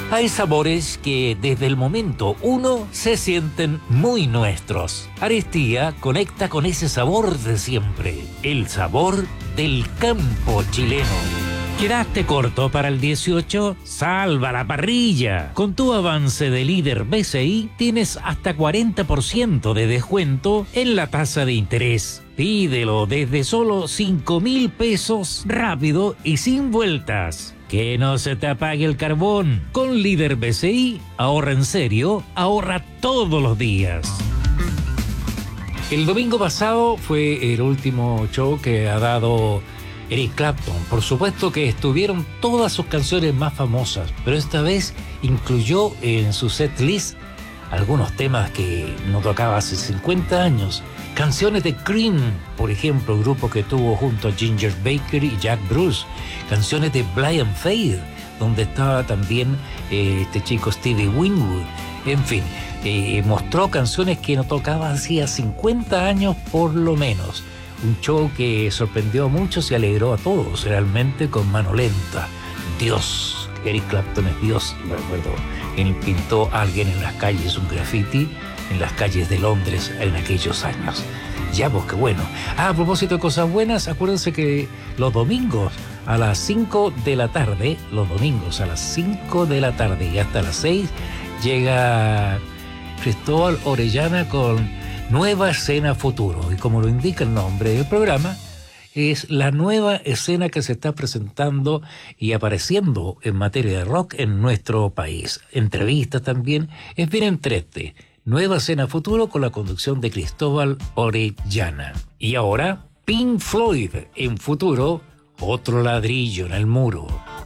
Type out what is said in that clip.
Hay sabores que desde el momento uno se sienten muy nuestros. Aristía conecta con ese sabor de siempre, el sabor del campo chileno. ¿Quedaste corto para el 18? ¡Salva la parrilla! Con tu avance de líder BCI tienes hasta 40% de descuento en la tasa de interés. Pídelo desde solo 5.000 pesos, rápido y sin vueltas. Que no se te apague el carbón. Con líder BCI, ahorra en serio, ahorra todos los días. El domingo pasado fue el último show que ha dado Eric Clapton. Por supuesto que estuvieron todas sus canciones más famosas, pero esta vez incluyó en su setlist algunos temas que no tocaba hace 50 años. Canciones de Cream, por ejemplo, grupo que tuvo junto a Ginger Baker y Jack Bruce. Canciones de Blind Faith, donde estaba también este chico Stevie Winwood. En fin, mostró canciones que no tocaba hacía 50 años por lo menos. Un show que sorprendió a muchos y alegró a todos, realmente con mano lenta. Dios, Eric Clapton es Dios. Me acuerdo, él pintó a alguien en las calles, un graffiti, en las calles de Londres en aquellos años. Ya, pues qué bueno. A propósito de cosas buenas, acuérdense que los domingos a las 5 de la tarde, y hasta las 6, llega Cristóbal Orellana con Nueva Escena Futuro. Y como lo indica el nombre del programa, es la nueva escena que se está presentando y apareciendo en materia de rock en nuestro país. Entrevistas también, es bien entrete. Nueva Escena Futuro con la conducción de Cristóbal Orellana. Y ahora, Pink Floyd en Futuro, otro ladrillo en el muro.